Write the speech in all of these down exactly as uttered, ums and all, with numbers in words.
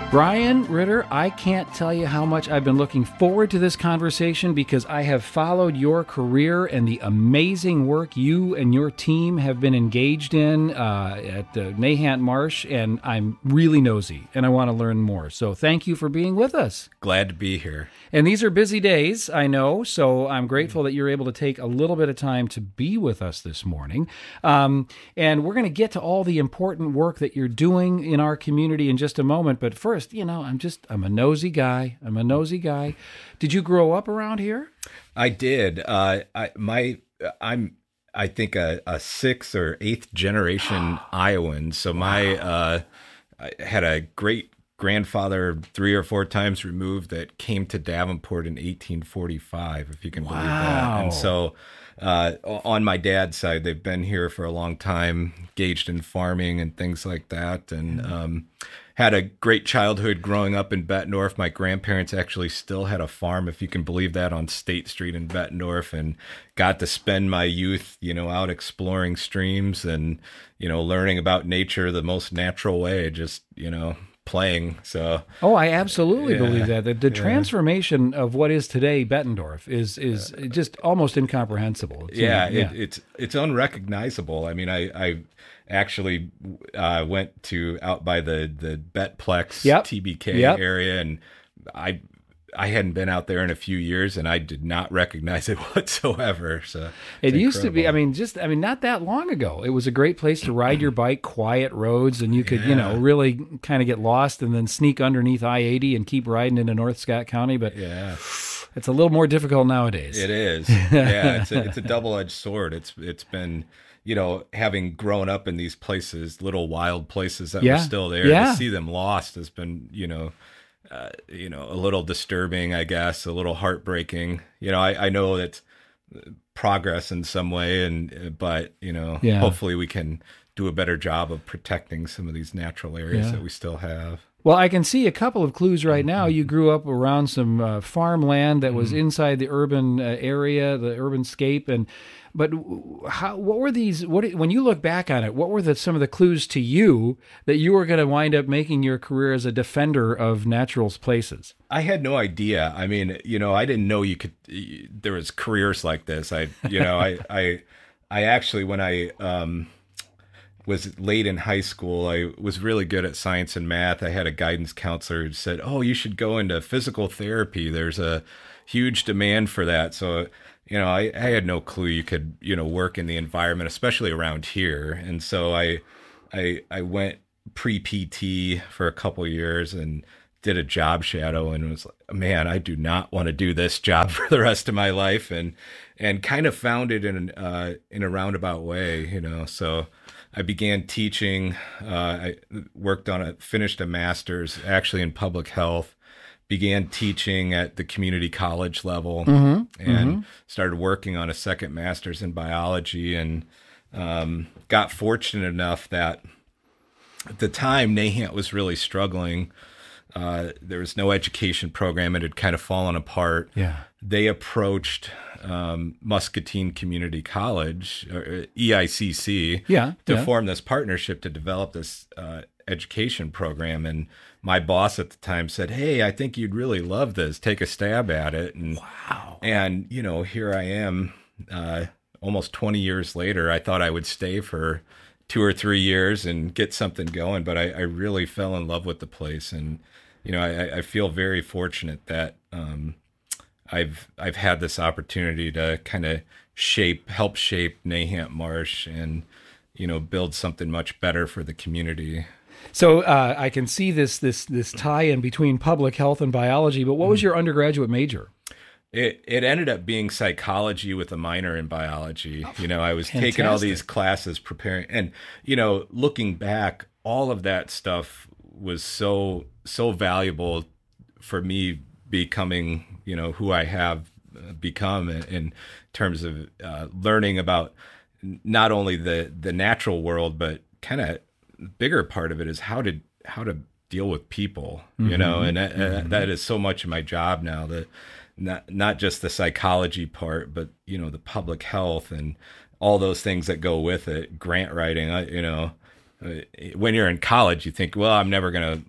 Brian Ritter, I can't tell you how much I've been looking forward to this conversation because I have followed your career and the amazing work you and your team have been engaged in uh, at uh, Nahant Marsh, and I'm really nosy and I want to learn more. So thank you for being with us. Glad to be here. And these are busy days, I know, so I'm grateful that you're able to take a little bit of time to be with us this morning. Um, and we're going to get to all the important work that you're doing in our community in just a moment. But first, you know, I'm just, I'm a nosy guy. I'm a nosy guy. Did you grow up around here? I did. Uh, I, my, I'm, I think a, a sixth or eighth generation Iowan. So my, uh, I had a great grandfather three or four times removed that came to Davenport in eighteen forty-five, if you can Wow. believe that. And so uh, on my dad's side, they've been here for a long time, engaged in farming and things like that. And um, had a great childhood growing up in Bettendorf. My grandparents actually still had a farm, if you can believe that, on State Street in Bettendorf, and got to spend my youth, you know, out exploring streams and, you know, learning about nature the most natural way, just, you know, playing. So oh, I absolutely yeah, believe that. The, the yeah. transformation of what is today Bettendorf is is Uh, just almost incomprehensible. It's, yeah, yeah. It, it's it's unrecognizable. I mean, I I actually uh, went to out by the the Betplex Yep. T B K Yep. area, and I I hadn't been out there in a few years, and I did not recognize it whatsoever. So It it's used to be, I incredible. mean, just, I mean, not that long ago, it was a great place to ride your bike, quiet roads, and you could, you know, Yeah. really kind of get lost and then sneak underneath I eighty and keep riding into North Scott County. But Yeah, it's a little more difficult nowadays. it is. Yeah, it's a, it's a double-edged sword. It's it's been, you know, having grown up in these places, little wild places that Yeah. were still there, Yeah. to see them lost has been, you know, uh, you know, a little disturbing, I guess, a little heartbreaking. You know, I, I know that progress in some way, and but you know, Yeah. hopefully we can do a better job of protecting some of these natural areas Yeah. that we still have. Well, I can see a couple of clues right now. You grew up around some uh, farmland that was inside the urban uh, area, the urban scape, and but how? What were these? What when you look back on it? What were the, some of the clues to you that you were going to wind up making your career as a defender of natural places? I had no idea. I mean, you know, I didn't know you could. There was careers like this. I, you know, I, I, I actually when I um, was late in high school, I was really good at science and math. I had a guidance counselor who said, "Oh, you should go into physical therapy. There's a huge demand for that." So, you know, I, I had no clue you could, you know, work in the environment, especially around here. And so I, I, I went pre-P T for a couple of years and did a job shadow, and was like, man, I do not want to do this job for the rest of my life, and and kind of found it in uh, in a roundabout way, you know. So I began teaching. Uh, I worked on a finished a master's actually in public health. Began teaching at the community college level, Mm-hmm. and Mm-hmm. started working on a second master's in biology, and um, got fortunate enough that at the time Nahant was really struggling. Uh, there was no education program. It had kind of fallen apart. Yeah. They approached um, Muscatine Community College, or E I C C, Yeah, to yeah. form this partnership to develop this uh, education program. And my boss at the time said, "Hey, I think you'd really love this. Take a stab at it." And Wow. and you know, here I am, uh, almost twenty years later. I thought I would stay for two or three years and get something going, but I, I really fell in love with the place, and you know, I, I feel very fortunate that um, I've I've had this opportunity to kind of shape, help shape Nahant Marsh, and you know, build something much better for the community. So uh, I can see this this this tie-in between public health and biology. But what was your undergraduate major? It it ended up being psychology with a minor in biology. You know, I was taking all Fantastic. these classes, preparing, and you know, looking back, all of that stuff was so so valuable for me becoming, you know, who I have uh, become in, in terms of uh, learning about not only the the natural world, but kind of bigger part of it is how to how to deal with people. You know, and that, uh, that is so much of my job now. That not not just the psychology part, but you know, the public health and all those things that go with it. Grant writing, I, you know, uh, when you're in college, you think, well, I'm never gonna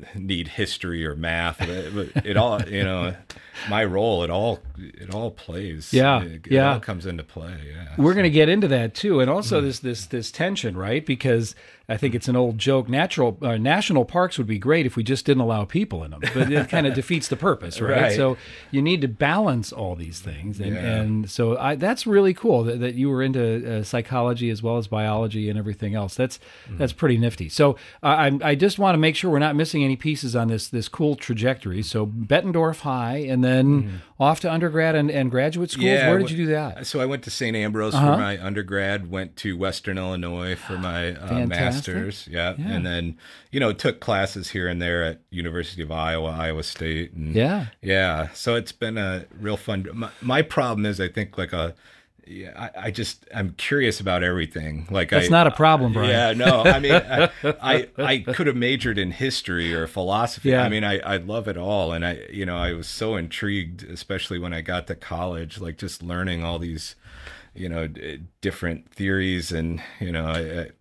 need history or math, but it all, you know, my role, it all, it all plays. Yeah, it, it yeah. all comes into play. Yeah, we're going to get into that too, and also mm. this this this tension, right? Because I think it's an old joke. Natural uh, national parks would be great if we just didn't allow people in them, but it kind of defeats the purpose, right? right? So you need to balance all these things, and, yeah. and so I, that's really cool that, that you were into uh, psychology as well as biology and everything else. That's mm. that's pretty nifty. So uh, I I just want to make sure we're not missing any pieces on this this cool trajectory. So Bettendorf High, and then mm. off to undergrad and, and graduate schools. Yeah, Where did you do that? So I went to Saint Ambrose uh-huh. for my undergrad, went to Western Illinois for my uh, master's. Yeah. yeah. And then, you know, took classes here and there at University of Iowa, Iowa State. And yeah. Yeah. So it's been a real fun. My, my problem is, I think, like a, yeah, I, I just, I'm curious about everything. Like That's I, not a problem, Brian. Yeah, no, I mean, I, I, I could have majored in history or philosophy. Yeah. I mean, I, I love it all. And I, you know, I was so intrigued, especially when I got to college, like just learning all these, you know, different theories and, you know, I, I,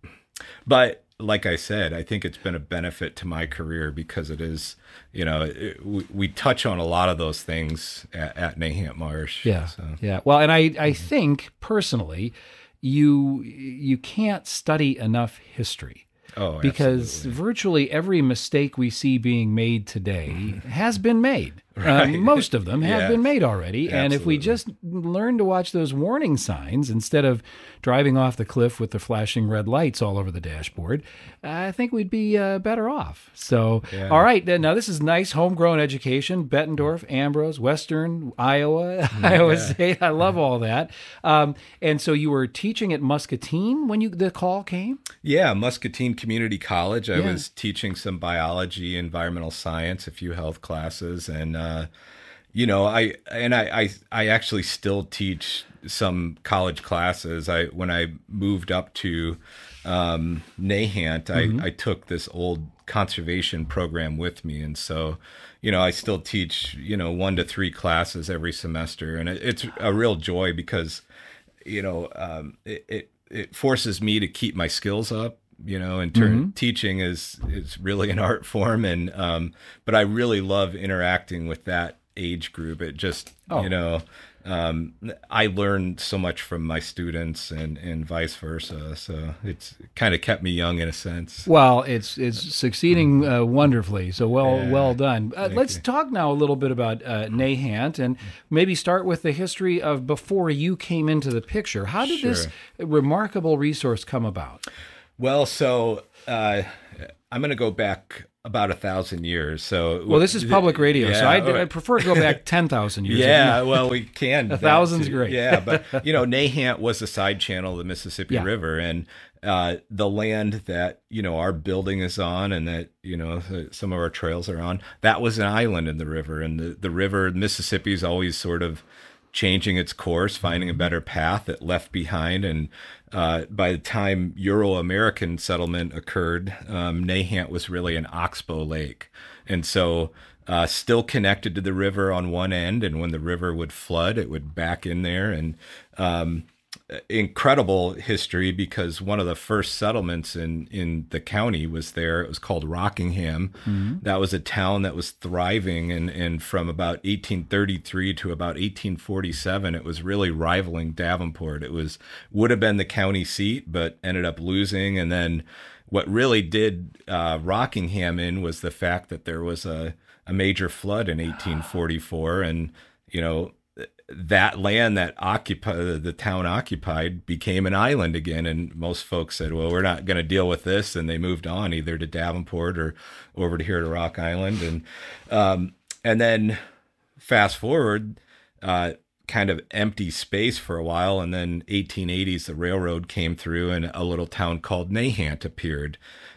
but like I said, I think it's been a benefit to my career because it is, you know, it, we, we touch on a lot of those things at, at Nahant Marsh. Yeah, so. yeah. Well, and I, I think personally, you you can't study enough history. Oh, because absolutely. virtually every mistake we see being made today has been made. Right. Uh, most of them have yeah. been made already. Absolutely. And if we just learn to watch those warning signs instead of driving off the cliff with the flashing red lights all over the dashboard, I think we'd be uh, better off. So, yeah. all right. Now, this is nice homegrown education. Bettendorf, Ambrose, Western, Iowa, Iowa yeah. State. I love all that. Um, and so you were teaching at Muscatine when you the call came? Yeah, Muscatine Community College. I Yeah. was teaching some biology, environmental science, a few health classes, and uh, you know, I and I, I I actually still teach some college classes. I when I moved up to um, Nahant, mm-hmm. I, I took this old conservation program with me, and so you know, I still teach you know one to three classes every semester, and it, it's a real joy because you know um, it, it it forces me to keep my skills up. You know, in turn, mm-hmm. teaching is is really an art form, and um, but I really love interacting with that age group. It just, oh. you know, um, I learned so much from my students, and, and vice versa. So it's kind of kept me young in a sense. Well, it's it's succeeding uh, wonderfully. So well yeah. well done. Uh, let's you. talk now a little bit about uh, Nahant, and maybe start with the history of before you came into the picture. How did sure. this remarkable resource come about? Well, so uh, I'm going to go back about a thousand years. So, well, this is public radio, yeah, so I'd, I'd prefer to go back ten thousand years. Yeah, well, we can. A thousand's too. great. Yeah, but you know, Nahant was the side channel of the Mississippi yeah. River, and uh, the land that you know our building is on, and that you know some of our trails are on, that was an island in the river, and the the river Mississippi is always sort of changing its course, finding a better path it left behind. And uh, by the time Euro-American settlement occurred, um, Nahant was really an oxbow lake. And so uh, still connected to the river on one end, and when the river would flood, it would back in there. And um, incredible history, because one of the first settlements in, in the county was there. It was called Rockingham. Mm-hmm. That was a town that was thriving, and, and from about eighteen thirty-three to about eighteen forty-seven, it was really rivaling Davenport. It was would have been the county seat, but ended up losing. And then what really did uh, Rockingham in was the fact that there was a, a major flood in eighteen forty-four, and you know, that land that occupied the town occupied became an island again. And most folks said, well, we're not going to deal with this. And they moved on either to Davenport or over to here to Rock Island. And, um, and then fast forward, uh, kind of empty space for a while. And then eighteen eighties, the railroad came through, and a little town called Nahant appeared.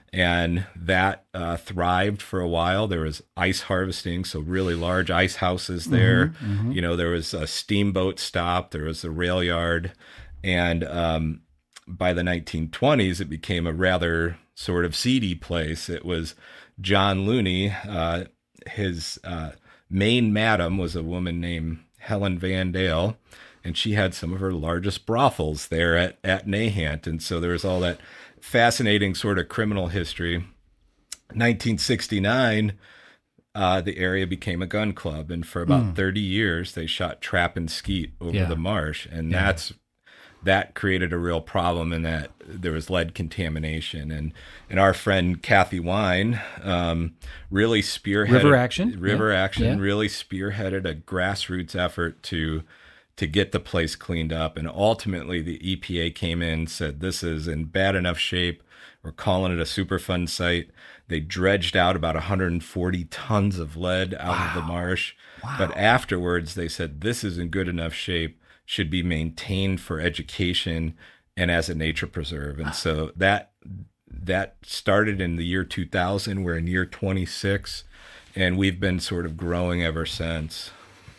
And that uh, thrived for a while. There was ice harvesting, so really large ice houses there. Mm-hmm, mm-hmm. You know, there was a steamboat stop. There was a rail yard. And um, by the nineteen twenties, it became a rather sort of seedy place. It was John Looney. Uh, his uh, main madam was a woman named Helen Van Dale, and she had some of her largest brothels there at, at Nahant. And so there was all that fascinating sort of criminal history. nineteen sixty-nine, uh, the area became a gun club, and for about mm. thirty years, they shot trap and skeet over yeah. the marsh, and yeah. that's that created a real problem in that there was lead contamination. And and our friend Kathy Wine um, really spearheaded River Action. River yeah. Action yeah. really spearheaded a grassroots effort to to get the place cleaned up. And ultimately, the E P A came in and said, this is in bad enough shape. We're calling it a Superfund site. They dredged out about one hundred forty tons of lead out wow. of the marsh. Wow. But afterwards, they said, this is in good enough shape, should be maintained for education and as a nature preserve. And so that that started in the year two thousand. We're in year twenty-six, and we've been sort of growing ever since.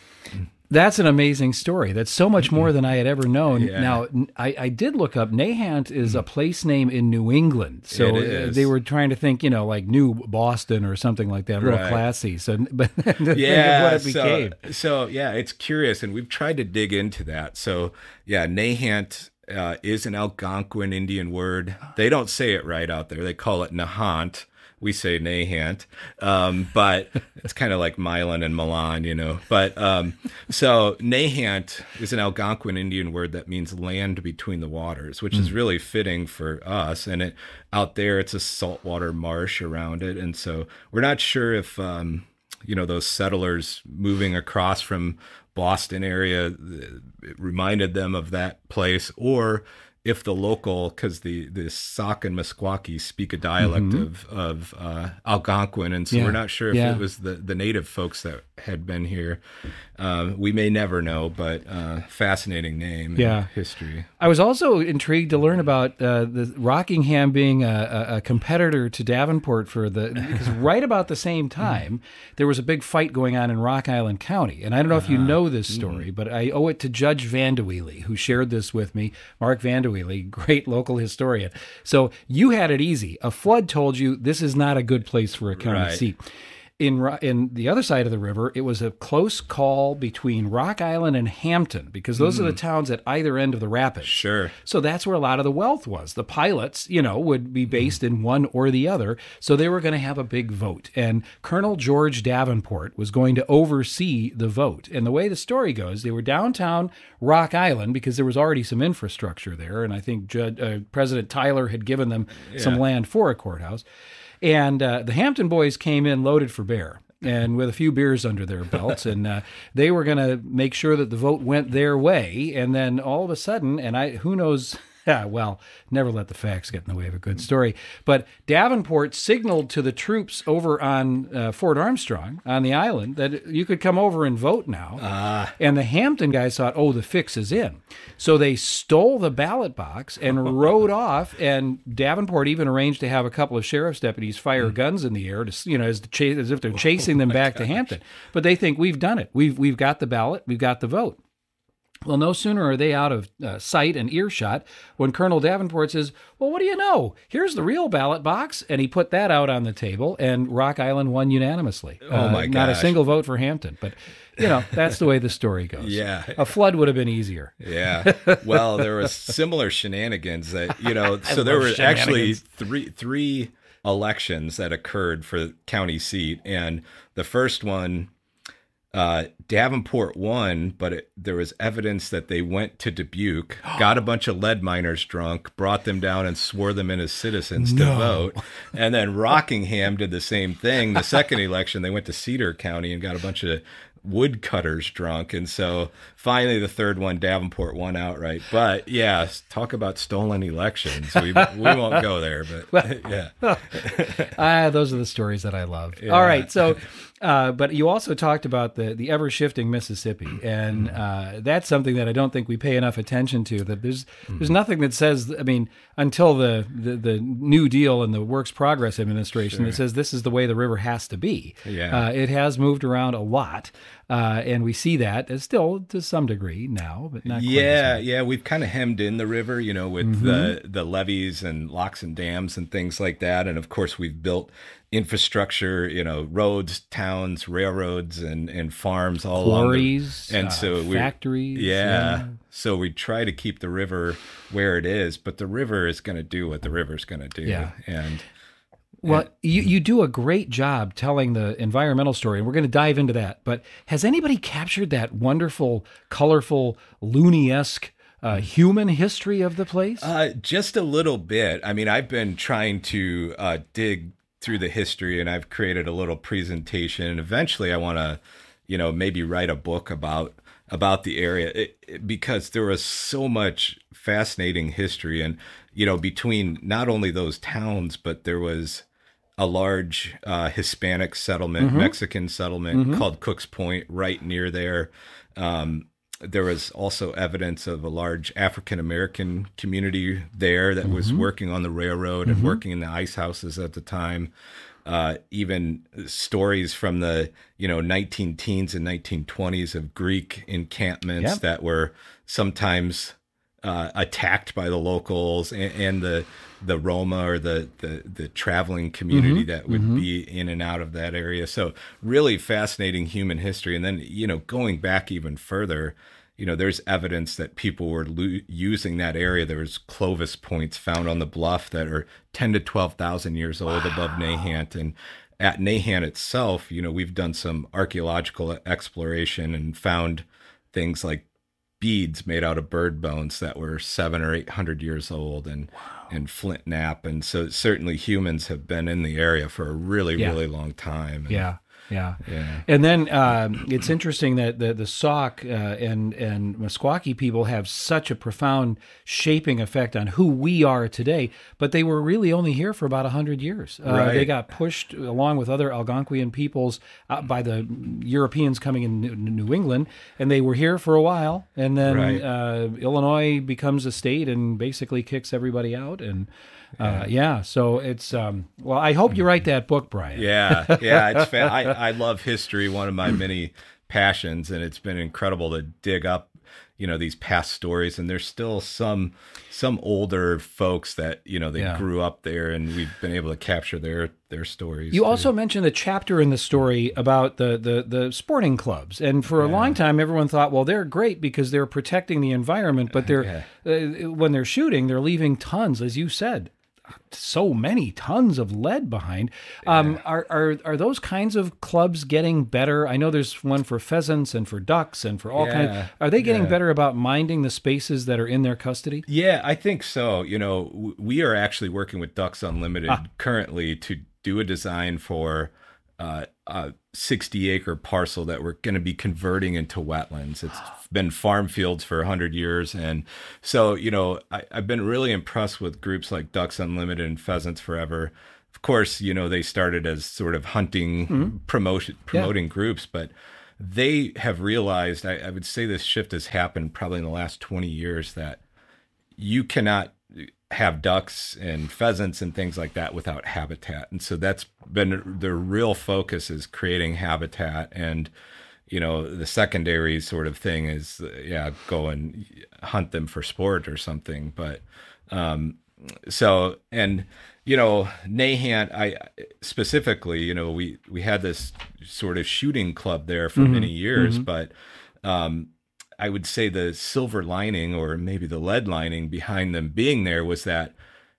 That's an amazing story. That's so much more than I had ever known. Yeah. Now, I, I did look up, Nahant is a place name in New England. So it is. They were trying to think, you know, like New Boston or something like that, a little right. classy. So, but to think yeah, of what it so, became. So, yeah, it's curious, and we've tried to dig into that. So, yeah, Nahant uh, is an Algonquin Indian word. They don't say it right out there. They call it Nahant. We say Nahant, um, but it's kind of like Milan and Milan, you know. But um, so Nahant is an Algonquin Indian word that means land between the waters, which mm. is really fitting for us. And it out there, it's a saltwater marsh around it, and so we're not sure if um, you know those settlers moving across from Boston area it reminded them of that place, or if the local, because the, the Sauk and Meskwaki speak a dialect mm-hmm. of, of uh, Algonquin, and so yeah. we're not sure if yeah. it was the, the native folks that had been here. Uh, we may never know, but uh, fascinating name yeah. in history. I was also intrigued to learn about uh, the Rockingham being a, a, a competitor to Davenport for the, because right about the same time, there was a big fight going on in Rock Island County. And I don't know if you know this story, mm-hmm. but I owe it to Judge Vandeweely, who shared this with me, Mark Vandeweely, great local historian. So you had it easy. A flood told you this is not a good place for a county right. seat. In in the other side of the river, it was a close call between Rock Island and Hampton, because those mm. are the towns at either end of the rapids. Sure. So that's where a lot of the wealth was. The pilots, you know, would be based in one or the other. So they were going to have a big vote. And Colonel George Davenport was going to oversee the vote. And the way the story goes, they were downtown Rock Island because there was already some infrastructure there. And I think Judge, uh, President Tyler had given them yeah. some land for a courthouse. And uh, the Hampton boys came in loaded for bear and with a few beers under their belts. And uh, they were going to make sure that the vote went their way. And then all of a sudden, and I who knows, yeah, well, never let the facts get in the way of a good story. But Davenport signaled to the troops over on uh, Fort Armstrong on the island that you could come over and vote now. Uh. And the Hampton guys thought, oh, the fix is in. So they stole the ballot box and rode off. And Davenport even arranged to have a couple of sheriff's deputies fire guns in the air, to, you know, as, to chase, as if they're chasing oh them back gosh. to Hampton. But they think we've done it. We've we've got the ballot. We've got the vote. Well, no sooner are they out of uh, sight and earshot when Colonel Davenport says, well, what do you know? Here's the real ballot box. And he put that out on the table, and Rock Island won unanimously. Oh, my uh, gosh. Not a single vote for Hampton. But, you know, that's the way the story goes. Yeah. A flood would have been easier. Yeah. Well, there was similar shenanigans that, you know, so there were actually three three elections that occurred for county seat. And the first one, Uh, Davenport won, but it, there was evidence that they went to Dubuque, got a bunch of lead miners drunk, brought them down and swore them in as citizens no. to vote. And then Rockingham did the same thing. The second election, they went to Cedar County and got a bunch of woodcutters drunk. And so finally the third one, Davenport won outright. But yeah, talk about stolen elections. We we won't go there, but yeah. ah, those are the stories that I love. Yeah. All right. So, uh, but you also talked about the, the ever shifting Mississippi. And uh, that's something that I don't think we pay enough attention to, that there's, there's nothing that says, I mean, until the, the, the New Deal and the Works Progress Administration, sure. that says this is the way the river has to be. Yeah. Uh, it has moved around a lot. Uh, and we see that as still to some degree now, but not quite yeah, as much. yeah. We've kind of hemmed in the river, you know, with Mm-hmm. the the levees and locks and dams and things like that. And of course, we've built infrastructure, you know, roads, towns, railroads, and and farms all Quarries, along. The, and uh, so we factories. yeah. yeah. So we try to keep the river where it is, but the river is going to do what the river's going to do. Yeah. And Well, you, you do a great job telling the environmental story, and we're going to dive into that. But has anybody captured that wonderful, colorful, Looney-esque uh, human history of the place? Uh, just a little bit. I mean, I've been trying to uh, dig through the history, and I've created a little presentation. Eventually, I want to, you know, maybe write a book about about the area it, it, because there was so much fascinating history, and you know, between not only those towns, but there was a large uh, Hispanic settlement, mm-hmm. Mexican settlement mm-hmm. called Cook's Point, right near there. Um, there was also evidence of a large African American community there that mm-hmm. was working on the railroad mm-hmm. and working in the ice houses at the time. Uh, even stories from the you know nineteen teens and nineteen twenties of Greek encampments yep. that were sometimes uh, attacked by the locals and, and the the Roma or the the, the traveling community mm-hmm. that would mm-hmm. be in and out of that area. So really fascinating human history. And then you know going back even further, you know there's evidence that people were lo- using that area. There was Clovis points found on the bluff that are ten to twelve thousand years old wow. above Nahant. And at Nahant itself, you know we've done some archaeological exploration and found things like beads made out of bird bones that were seven or eight hundred years old, and wow. and flint knap. And so certainly humans have been in the area for a really yeah. really long time. And, yeah. Yeah. yeah. And then um, it's interesting that the, the Sauk uh, and, and Meskwaki people have such a profound shaping effect on who we are today, but they were really only here for about one hundred years. Uh, right. They got pushed along with other Algonquian peoples uh, by the Europeans coming in New England, and they were here for a while, and then right. uh, Illinois becomes a state and basically kicks everybody out, and Uh, yeah, so it's um, well. I hope you write that book, Brian. Yeah, yeah, it's fa- I I love history, one of my many passions, and it's been incredible to dig up, you know, these past stories. And there's still some some older folks that you know they yeah. grew up there, and we've been able to capture their their stories. You too. also mentioned a chapter in the story about the the the sporting clubs, and for a yeah. long time, everyone thought, well, they're great because they're protecting the environment, but they're yeah. uh, when they're shooting, they're leaving tons, as you said. So many tons of lead behind. Um, yeah. Are are are those kinds of clubs getting better? I know there's one for pheasants and for ducks and for all yeah. kinds. Are they getting yeah. better about minding the spaces that are in their custody? Yeah, I think so. You know, w- we are actually working with Ducks Unlimited ah. currently to do a design for uh, a sixty acre parcel that we're going to be converting into wetlands. It's been farm fields for one hundred years. And so, you know, I, I've been really impressed with groups like Ducks Unlimited and Pheasants Forever. Of course, you know, they started as sort of hunting mm-hmm. promotion, promoting yeah. groups, but they have realized, I, I would say this shift has happened probably in the last twenty years, that you cannot have ducks and pheasants and things like that without habitat. And so that's been the real focus, is creating habitat. And, you know, the secondary sort of thing is, yeah, go and hunt them for sport or something. But, um, so, and, you know, Nahant, I specifically, you know, we, we had this sort of shooting club there for mm-hmm. many years, mm-hmm. but, um, I would say the silver lining, or maybe the lead lining behind them being there, was that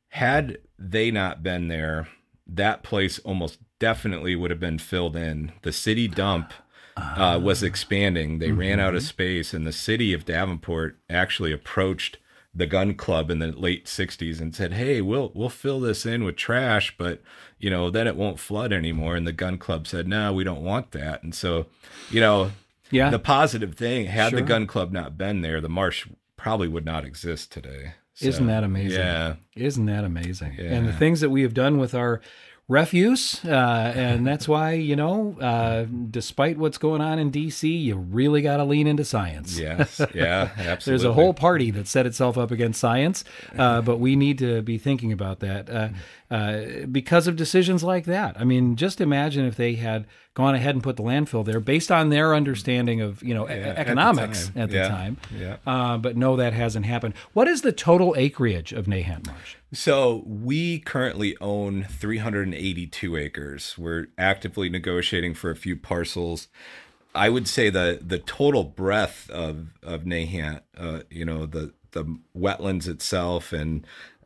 had they not been there, that place almost definitely would have been filled in. The city dump uh, was expanding. They mm-hmm. ran out of space, and the city of Davenport actually approached the gun club in the late sixties and said, "Hey, we'll we'll fill this in with trash, but you know, then it won't flood anymore." And the gun club said, "No, we don't want that." And so, you know, yeah. the positive thing, had sure. the gun club not been there, the marsh probably would not exist today. So, Isn't that amazing? Yeah. Isn't that amazing? Yeah. And the things that we have done with our refuse, uh, and that's why, you know, uh, despite what's going on in D C, you really got to lean into science. Yes, yeah, absolutely. There's a whole party that set itself up against science, uh, but we need to be thinking about that uh, uh, because of decisions like that. I mean, just imagine if they had gone ahead and put the landfill there based on their understanding of, you know, yeah, economics at the time. At the yeah. time. Yeah. Uh, but no, that hasn't happened. What is the total acreage of Nahant Marsh? So we currently own three hundred eighty-two acres. We're actively negotiating for a few parcels. I would say the the total breadth of of Nahant, uh, you know, the the wetlands itself and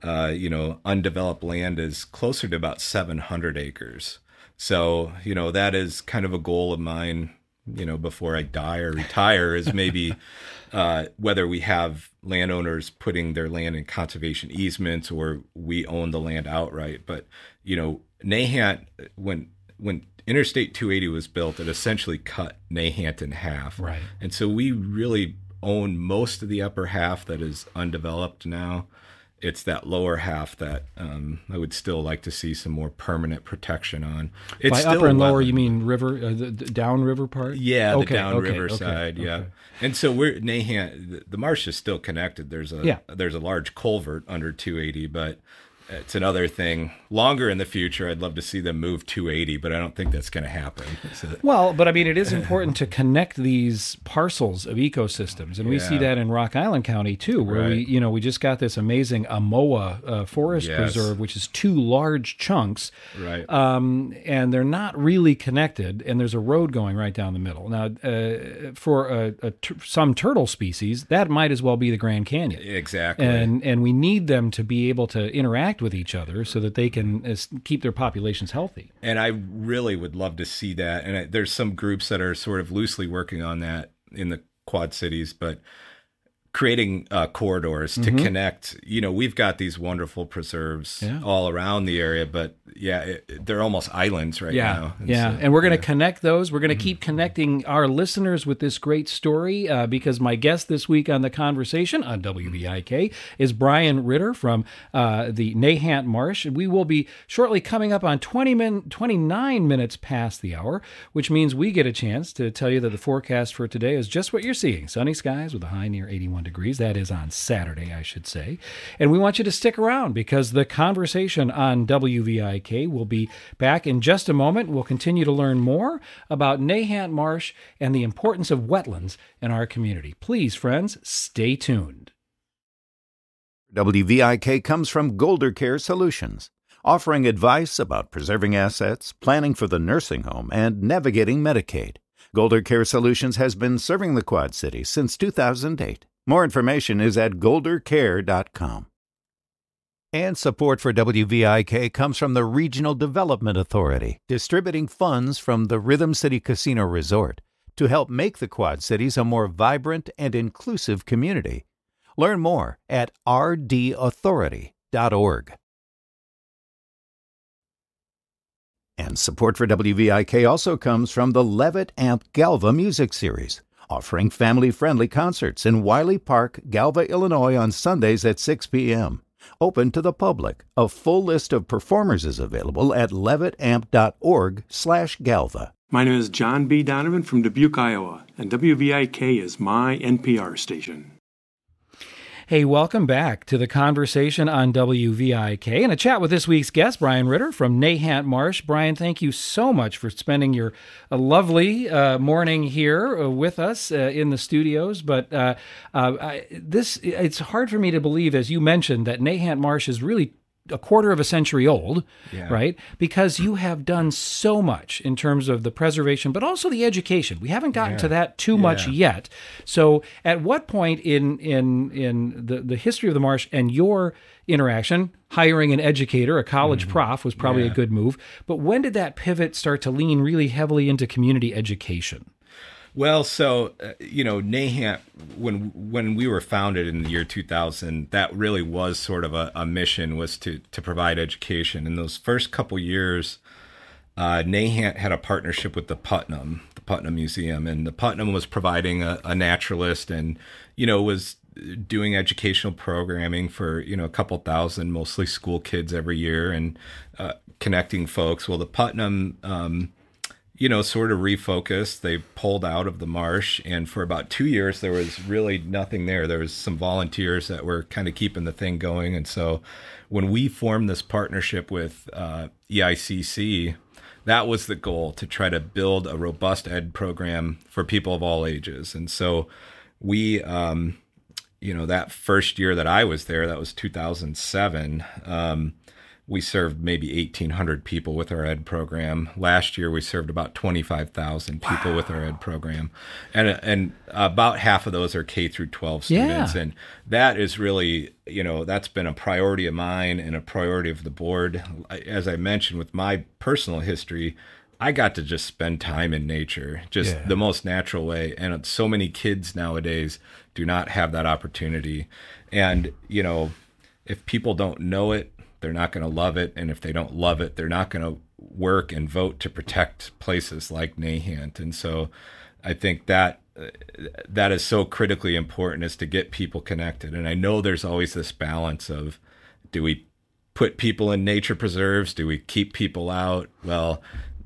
uh, you know, undeveloped land is closer to about seven hundred acres. So, you know, that is kind of a goal of mine, you know, before I die or retire, is maybe uh, whether we have landowners putting their land in conservation easements or we own the land outright. But, you know, Nahant, when when Interstate two eighty was built, it essentially cut Nahant in half. Right. And so we really own most of the upper half that is undeveloped now. It's that lower half that um, I would still like to see some more permanent protection on. It's By still upper and lower, wetland. you mean river, uh, the, the downriver part? Yeah, Okay, the downriver okay, side. okay, Yeah, okay. and so we're Nahant. The, the marsh is still connected. There's a Yeah. there's a large culvert under two eighty, but it's another thing. Longer in the future, I'd love to see them move two eighty, but I don't think that's going to happen. So, Well, but I mean, it is important to connect these parcels of ecosystems, and we see Yeah. that in Rock Island County too, where we, Right. you know, we just got this amazing Amoa uh, Forest Yes. Preserve, which is two large chunks, right. um, and they're not really connected, and there's a road going right down the middle. Now, uh, for a, a t- some turtle species, that might as well be the Grand Canyon. Exactly. And and we need them to be able to interact with each other so that they can uh, keep their populations healthy. And I really would love to see that. And I, there's some groups that are sort of loosely working on that in the Quad Cities, but creating uh, corridors to connect. You know, we've got these wonderful preserves Yeah. all around the area, but yeah, it, they're almost islands right Yeah, now. And yeah, so, and we're going to yeah. connect those. We're going to keep connecting our listeners with this great story uh, because my guest this week on The Conversation on W V I K is Brian Ritter from uh, the Nahant Marsh. We will be shortly coming up on twenty min- twenty-nine minutes past the hour, which means we get a chance to tell you that the forecast for today is just what you're seeing. Sunny skies with a high near eighty-one degrees. That is on Saturday, I should say. And we want you to stick around because The Conversation on W V I K will be back in just a moment. We'll continue to learn more about Nahant Marsh and the importance of wetlands in our community. Please, friends, stay tuned. W V I K comes from Golder Care Solutions, offering advice about preserving assets, planning for the nursing home, and navigating Medicaid. Golder Care Solutions has been serving the Quad Cities since two thousand eight. More information is at golder care dot com. And support for W V I K comes from the Regional Development Authority, distributing funds from the Rhythm City Casino Resort to help make the Quad Cities a more vibrant and inclusive community. Learn more at r d authority dot org. And support for W V I K also comes from the Levitt Amp Galva Music Series, offering family-friendly concerts in Wiley Park, Galva, Illinois on Sundays at six p.m. Open to the public. A full list of performers is available at levitt amp dot org slash galva. My name is John B. Donovan from Dubuque, Iowa, and W V I K is my N P R station. Hey, welcome back to The Conversation on W V I K and a chat with this week's guest, Brian Ritter from Nahant Marsh. Brian, thank you so much for spending your uh, lovely uh, morning here uh, with us uh, in the studios. But uh, uh, I, this, it's hard for me to believe, as you mentioned, that Nahant Marsh is really a quarter of a century old, Yeah. right? Because you have done so much in terms of the preservation, but also the education. We haven't gotten to that too much Yeah. yet. So, at what point in in in the, the history of the marsh and your interaction, hiring an educator, a college prof, was probably a Yeah. good move. But when did that pivot start to lean really heavily into community education? Well, so uh, you know, Nahant, when when we were founded in the year two thousand, that really was sort of a, a mission, was to to provide education. In those first couple years, uh, Nahant had a partnership with the Putnam, the Putnam Museum, and the Putnam was providing a, a naturalist, and you know was doing educational programming for you know a couple thousand, mostly school kids every year, and uh, connecting folks. Well, the Putnam. Um, you know, sort of refocused. They pulled out of the marsh, and for about two years, there was really nothing there. There was some volunteers that were kind of keeping the thing going. And so when we formed this partnership with uh, E I C C, that was the goal, to try to build a robust ed program for people of all ages. And so we, um, you know, that first year that I was there, that was two thousand seven, um, we served maybe eighteen hundred people with our ed program. Last year, we served about twenty-five thousand people wow. with our ed program. And and about half of those are K through twelve students. Yeah. And that is really, you know, that's been a priority of mine and a priority of the board. As I mentioned, with my personal history, I got to just spend time in nature, just yeah. the most natural way. And so many kids nowadays do not have that opportunity. And, you know, if people don't know it, they're not going to love it. And if they don't love it, they're not going to work and vote to protect places like Nahant. And so I think that uh, that is so critically important, is to get people connected. And I know there's always this balance of, do we put people in nature preserves? Do we keep people out? Well,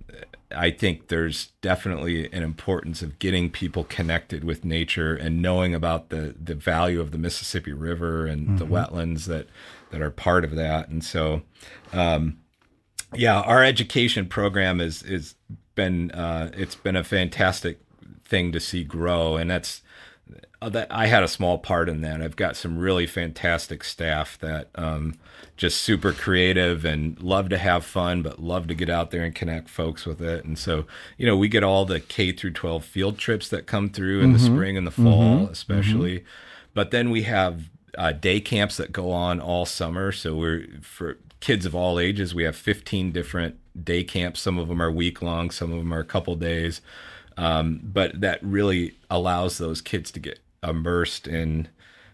I think there's definitely an importance of getting people connected with nature and knowing about the, the value of the Mississippi River and mm-hmm. the wetlands that, that are part of that. And so, um, yeah, our education program is, is been, uh, it's been a fantastic thing to see grow. And that's, that I had a small part in that. I've got some really fantastic staff that, um, just super creative and love to have fun, but love to get out there and connect folks with it. And so, you know, we get all the K through twelve field trips that come through in mm-hmm. the spring and the fall, mm-hmm. especially. Mm-hmm. But then we have uh, day camps that go on all summer. So we're, for kids of all ages, we have fifteen different day camps. Some of them are week long, some of them are a couple days. Um, but that really allows those kids to get immersed in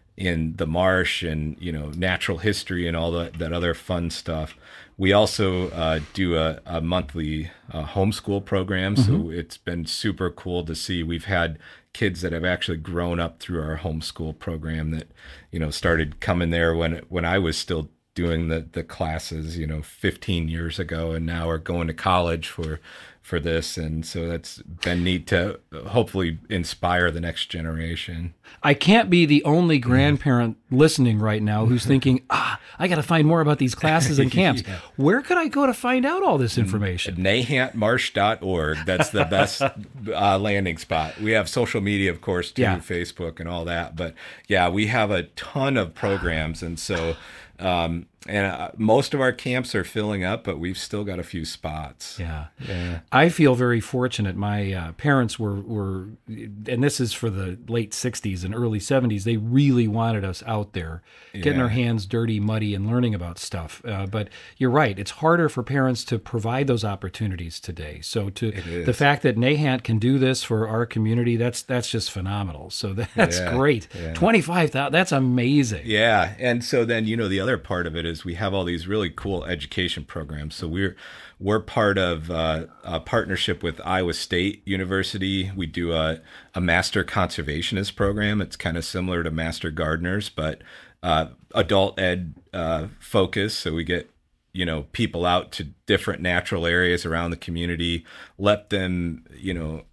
in the marsh and, you know, natural history and all that, that other fun stuff. We also uh, do a, a monthly uh, homeschool program. Mm-hmm. So it's been super cool to see. We've had kids that have actually grown up through our homeschool program that, you know, started coming there when, when I was still doing the, the classes, you know, fifteen years ago, and now are going to college for, for this. And so that's been neat to hopefully inspire the next generation. I can't be the only grandparent listening right now who's thinking, ah, I got to find more about these classes and camps. yeah. Where could I go to find out all this information? Nahant Marsh dot org. That's the best uh, landing spot. We have social media, of course, too, yeah. Facebook and all that. But yeah, we have a ton of programs. And so, um, and uh, most of our camps are filling up, but we've still got a few spots. Yeah. yeah. I feel very fortunate. My uh, parents were, were, and this is for the late sixties and early seventies, they really wanted us out there, getting yeah. our hands dirty, muddy, and learning about stuff. Uh, but you're right. It's harder for parents to provide those opportunities today. So to the fact that Nahant can do this for our community, that's that's just phenomenal. So that's yeah. great. Yeah. twenty-five thousand, that's amazing. Yeah. And so then, you know, the other part of it is we have all these really cool education programs. So we're we're part of uh, a partnership with Iowa State University. We do a, a master conservationist program. It's kind of similar to master gardeners, but uh, adult ed uh, focus. So we get, you know, people out to different natural areas around the community, let them, you know,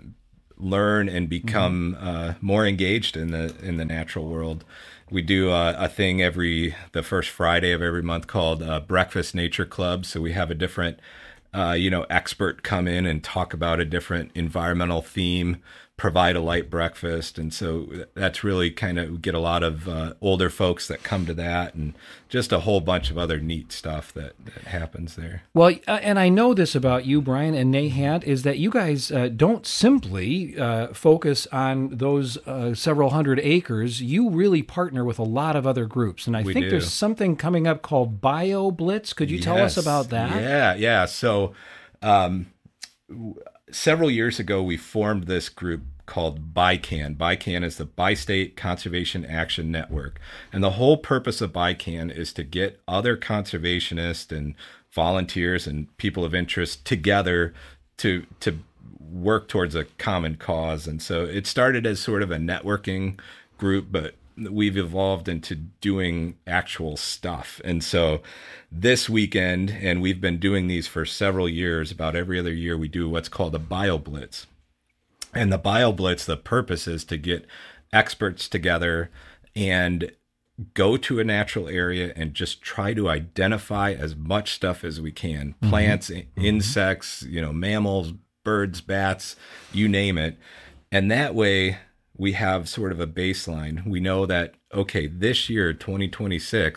learn and become mm-hmm. uh, more engaged in the in the natural world. We do a, a thing every the first Friday of every month called uh, Breakfast Nature Club. So we have a different, uh, you know, expert come in and talk about a different environmental theme, provide a light breakfast. And so that's really kind of, we get a lot of uh, older folks that come to that, and just a whole bunch of other neat stuff that, that happens there. Well, uh, and I know this about you, Brian, and Nahant, is that you guys uh, don't simply uh, focus on those uh, several hundred acres. You really partner with a lot of other groups. And I we think do. There's something coming up called BioBlitz. Could you yes. tell us about that? Yeah, yeah. So um, w- several years ago, we formed this group called BICAN. BICAN is the Bi-State Conservation Action Network. And the whole purpose of BICAN is to get other conservationists and volunteers and people of interest together to to work towards a common cause. And so it started as sort of a networking group, but we've evolved into doing actual stuff. And so this weekend, and we've been doing these for several years, about every other year, we do what's called a BioBlitz. And the BioBlitz, the purpose is to get experts together and go to a natural area and just try to identify as much stuff as we can. Mm-hmm. Plants, mm-hmm. insects, you know, mammals, birds, bats, you name it. And that way we have sort of a baseline. We know that, okay, this year, twenty twenty-six,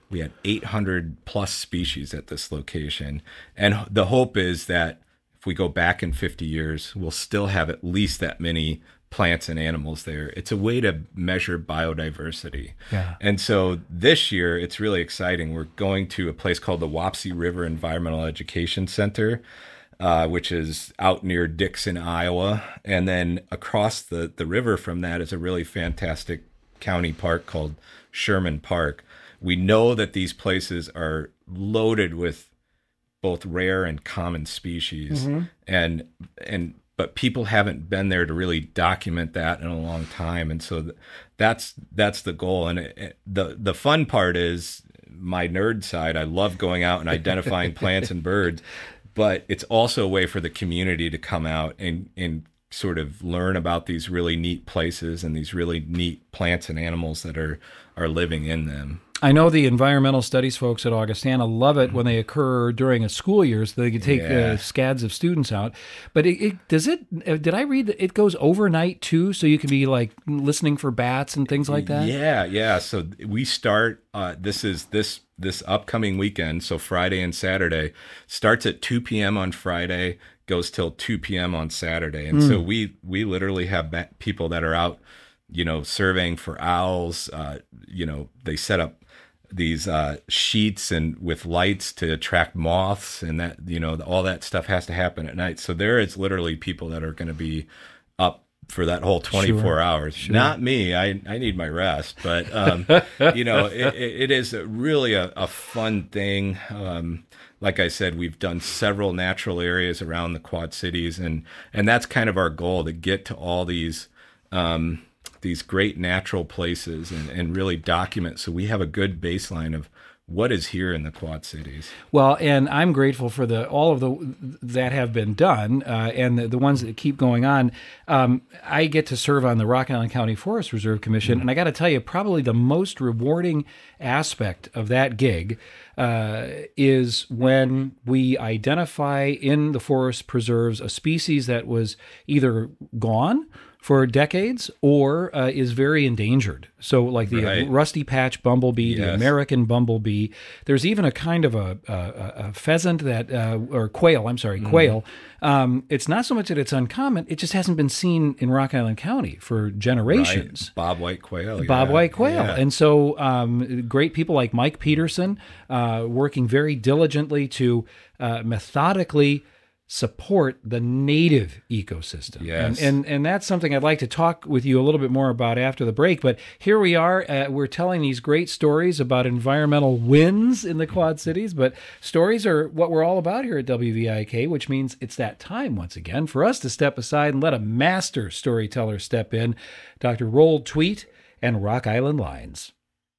We had eight hundred plus species at this location. And the hope is that if we go back in fifty years, we'll still have at least that many plants and animals there. It's a way to measure biodiversity. Yeah. And so this year, it's really exciting. We're going to a place called the Wapsie River Environmental Education Center, uh, which is out near Dixon, Iowa. And then across the, the river from that is a really fantastic county park called Sherman Park. We know that these places are loaded with both rare and common species. Mm-hmm. And, and, but people haven't been there to really document that in a long time. And so th- that's, that's the goal. And it, it, the, the fun part is my nerd side. I love going out and identifying plants and birds, but it's also a way for the community to come out and, and sort of learn about these really neat places and these really neat plants and animals that are, are living in them. I know the environmental studies folks at Augustana love it when they occur during a school year, so they can take Yeah. uh, scads of students out. But it, it does it? uh, Did I read that it goes overnight too, so you can be like listening for bats and things like that? Yeah, yeah. So we start. Uh, this is this this upcoming weekend. So Friday and Saturday starts at two p.m. on Friday, goes till two p.m. on Saturday, and mm. so we we literally have bat- people that are out, you know, surveying for owls. Uh, you know, they set up these uh, sheets and with lights to attract moths, and that, you know, all that stuff has to happen at night. So there is literally people that are going to be up for that whole twenty-four Sure. hours. Sure. Not me. I, I need my rest, but um, you know, it, it is really a, a fun thing. Um, like I said, we've done several natural areas around the Quad Cities, and, and that's kind of our goal, to get to all these, um, these great natural places and, and really document, so we have a good baseline of what is here in the Quad Cities. Well, and I'm grateful for the all of the that have been done, uh, and the, the ones that keep going on. Um, I get to serve on the Rock Island County Forest Reserve Commission, mm-hmm. and I got to tell you, probably the most rewarding aspect of that gig uh, is when we identify in the forest preserves a species that was either gone for decades or uh, is very endangered. So like the Right. uh, rusty patch bumblebee, the Yes. American bumblebee. There's even a kind of a, a, a pheasant that, uh, or quail, I'm sorry, quail. Um, it's not so much that it's uncommon, it just hasn't been seen in Rock Island County for generations. Right. Bob White quail. Bob yeah. White quail. Yeah. And so um, great people like Mike Peterson uh, working very diligently to uh, methodically support the native ecosystem. Yes. And, and and that's something I'd like to talk with you a little bit more about after the break. But here we are. Uh, we're telling these great stories about environmental wins in the Quad Cities. But stories are what we're all about here at W V I K, which means it's that time once again for us to step aside and let a master storyteller step in. Doctor Roald Tweet and Rock Island Lines.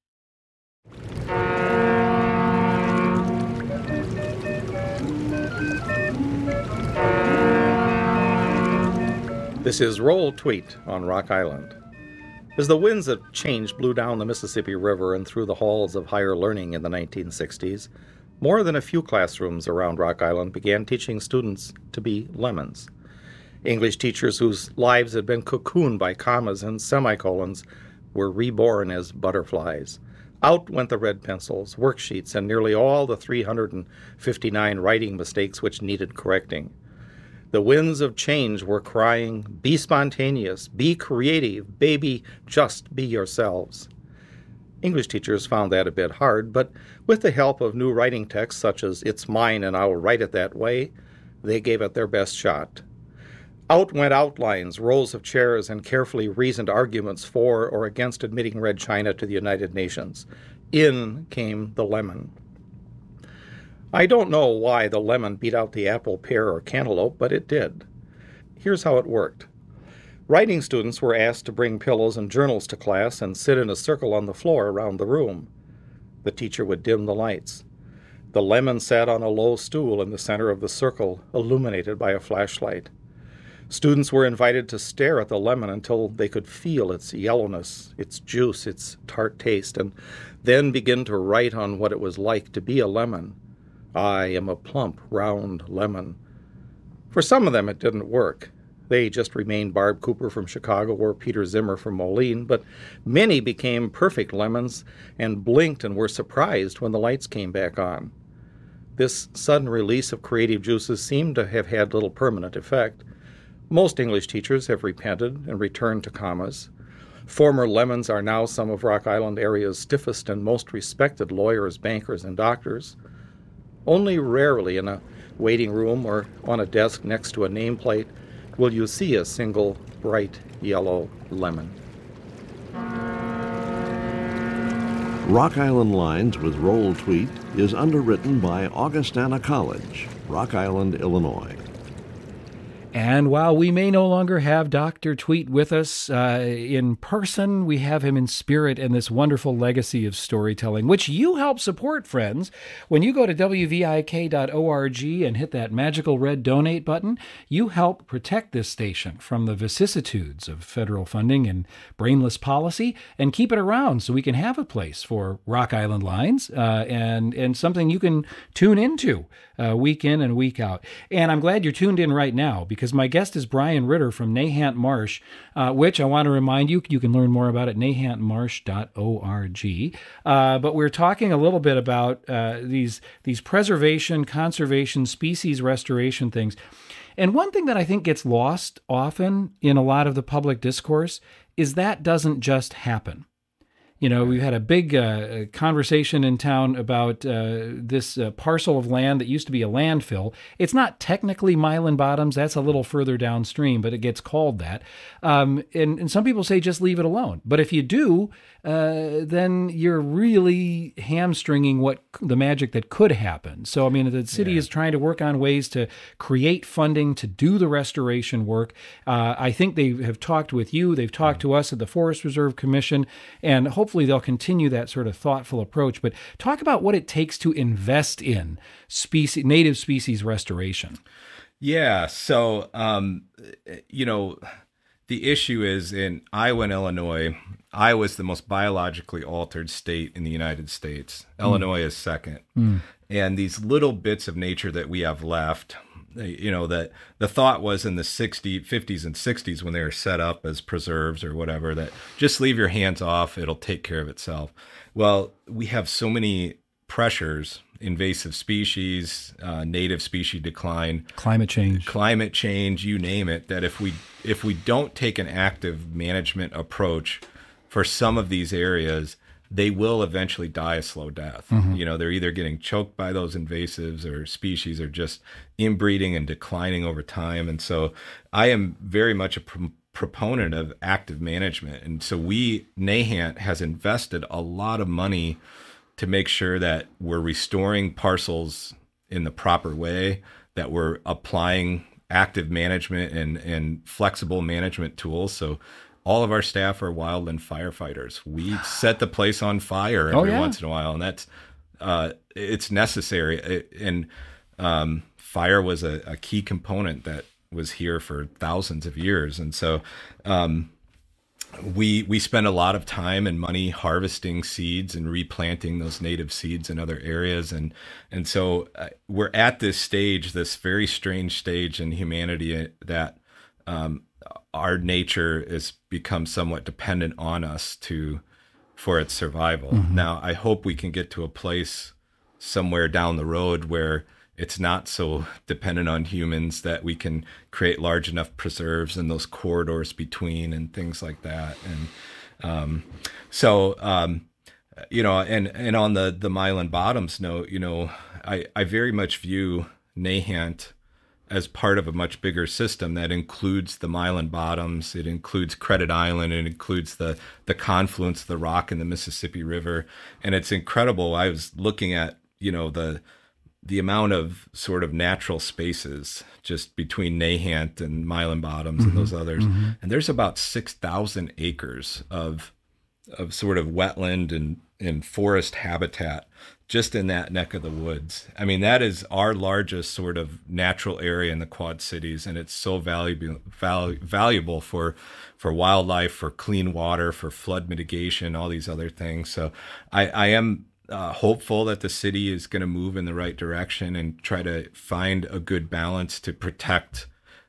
This is Roald Tweet on Rock Island. As the winds of change blew down the Mississippi River and through the halls of higher learning in the nineteen sixties, more than a few classrooms around Rock Island began teaching students to be lemons. English teachers whose lives had been cocooned by commas and semicolons were reborn as butterflies. Out went the red pencils, worksheets, and nearly all the three hundred fifty-nine writing mistakes which needed correcting. The winds of change were crying, "Be spontaneous, be creative, baby, just be yourselves." English teachers found that a bit hard, but with the help of new writing texts such as "It's Mine and I'll Write It That Way," they gave it their best shot. Out went outlines, rows of chairs, and carefully reasoned arguments for or against admitting Red China to the United Nations. In came the lemon. I don't know why the lemon beat out the apple, pear, or cantaloupe, but it did. Here's how it worked. Writing students were asked to bring pillows and journals to class and sit in a circle on the floor around the room. The teacher would dim the lights. The lemon sat on a low stool in the center of the circle, illuminated by a flashlight. Students were invited to stare at the lemon until they could feel its yellowness, its juice, its tart taste, and then begin to write on what it was like to be a lemon. I am a plump, round lemon. For some of them it didn't work. They just remained Barb Cooper from Chicago or Peter Zimmer from Moline, but many became perfect lemons and blinked and were surprised when the lights came back on. This sudden release of creative juices seemed to have had little permanent effect. Most English teachers have repented and returned to commas. Former lemons are now some of Rock Island area's stiffest and most respected lawyers, bankers, and doctors. Only rarely in a waiting room or on a desk next to a nameplate will you see a single bright yellow lemon. Rock Island Lines with Roll Tweet is underwritten by Augustana College, Rock Island, Illinois. And while we may no longer have Doctor Tweet with us uh, in person, we have him in spirit and this wonderful legacy of storytelling, which you help support, friends. When you go to W V I K dot org and hit that magical red donate button, you help protect this station from the vicissitudes of federal funding and brainless policy and keep it around so we can have a place for Rock Island Lines uh, and, and something you can tune into uh, week in and week out. And I'm glad you're tuned in right now, because my guest is Brian Ritter from Nahant Marsh, uh, which I want to remind you, you can learn more about at nahant marsh dot org. Uh, but we're talking a little bit about uh, these, these preservation, conservation, species restoration things. And one thing that I think gets lost often in a lot of the public discourse is that doesn't just happen. You know, we've had a big uh, conversation in town about uh, this uh, parcel of land that used to be a landfill. It's not technically Mylan Bottoms. That's a little further downstream, but it gets called that. Um, and, and some people say just leave it alone. But if you do, uh, then you're really hamstringing what the magic that could happen. So, I mean, the city yeah. is trying to work on ways to create funding to do the restoration work. Uh, I think they have talked with you. They've talked to us at the Forest Reserve Commission, and hopefully Hopefully they'll continue that sort of thoughtful approach. But talk about what it takes to invest in species, native species restoration. Yeah. So, um, you know, the issue is in Iowa and Illinois. Iowa is the most biologically altered state in the United States. Mm. Illinois is second. Mm. And these little bits of nature that we have left, you know, that the thought was in the sixties, fifties and sixties when they were set up as preserves or whatever, that just leave your hands off, it'll take care of itself. Well, we have so many pressures, invasive species, uh, native species decline, climate change, climate change, you name it, that if we if we don't take an active management approach for some of these areas, they will eventually die a slow death. Mm-hmm. You know, they're either getting choked by those invasives or species are just inbreeding and declining over time. And so I am very much a pr- proponent of active management. And so we, Nahant, has invested a lot of money to make sure that we're restoring parcels in the proper way, that we're applying active management and, and flexible management tools. So all of our staff are wildland firefighters. We set the place on fire every oh, yeah. once in a while, and that's uh, it's necessary. It, and um, fire was a, a key component that was here for thousands of years, and so um, we we spend a lot of time and money harvesting seeds and replanting those native seeds in other areas, and and so uh, we're at this stage, this very strange stage in humanity that. Um, our nature has become somewhat dependent on us to for its survival. Mm-hmm. Now, I hope we can get to a place somewhere down the road where it's not so dependent on humans, that we can create large enough preserves and those corridors between and things like that. And um, so, um, you know, and, and on the, the Mylan Bottoms note, you know, I, I very much view Nahant as part of a much bigger system that includes the Mylan Bottoms, it includes Credit Island, it includes the the confluence of the Rock and the Mississippi River, and it's incredible. I was looking at, you know, the the amount of sort of natural spaces just between Nahant and Mylan Bottoms mm-hmm. and those others, mm-hmm. and there's about six thousand acres of of sort of wetland and and forest habitat just in that neck of the woods. I mean, that is our largest sort of natural area in the Quad Cities, and it's so valuable val- valuable for for wildlife, for clean water, for flood mitigation, all these other things. So I, I am uh, hopeful that the city is going to move in the right direction and try to find a good balance to protect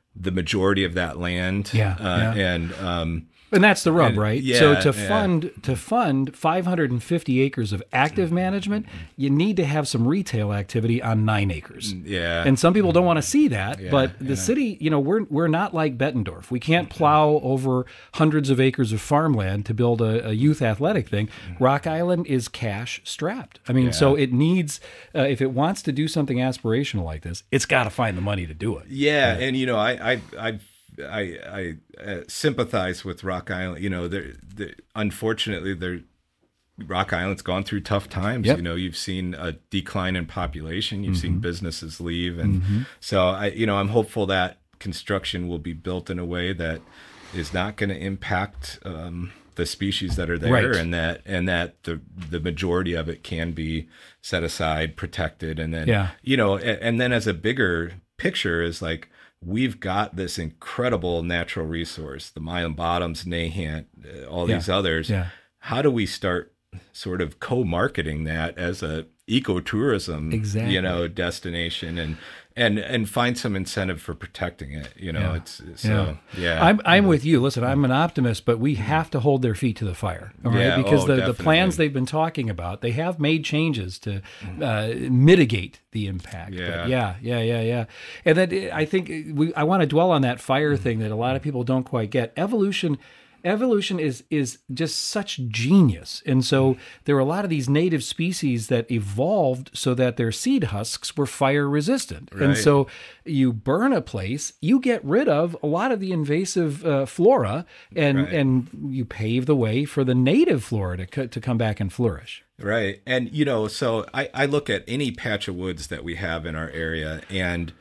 the majority of that land. Yeah, uh, yeah. and um, And that's the rub, And- right? yeah, so to yeah. fund to fund five hundred fifty acres of active management, you need to have some retail activity on nine acres. yeah. And some people don't want to see that, Yeah, but the yeah. city, you know, we're we're not like Bettendorf. We can't plow over hundreds of acres of farmland to build a, a youth athletic thing. Rock Island is cash strapped. I mean, Yeah. so it needs uh, if it wants to do something aspirational like this, it's got to find the money to do it. Yeah, and you know, I I I I, I uh, sympathize with Rock Island. You know, they're, they're, unfortunately, they're, Rock Island's gone through tough times. Yep. You know, you've seen a decline in population. You've seen businesses leave, and so I, you know, I'm hopeful that construction will be built in a way that is not going to impact um, the species that are there, Right. and that and that the the majority of it can be set aside, protected, and then Yeah. you know, and, and then as a bigger picture is like, we've got this incredible natural resource, the Milan Bottoms, Nahant, uh, all Yeah. these others. Yeah. How do we start sort of co-marketing that as a ecotourism, Exactly. you know, destination, and and and find some incentive for protecting it? You know, Yeah. it's so yeah. I'm I'm with you. Listen, I'm an optimist, but we have to hold their feet to the fire, all right? Yeah, Because oh, the, the definitely. plans they've been talking about, they have made changes to uh, mitigate the impact. Yeah. But yeah, yeah, yeah, yeah. And then I think we I want to dwell on that fire thing that a lot of people don't quite get. Evolution. Evolution is is just such genius. And so there are a lot of these native species that evolved so that their seed husks were fire resistant. And Right. so you burn a place, you get rid of a lot of the invasive uh, flora, and Right. and you pave the way for the native flora to co- to come back and flourish. Right. And, you know, so I, I look at any patch of woods that we have in our area, and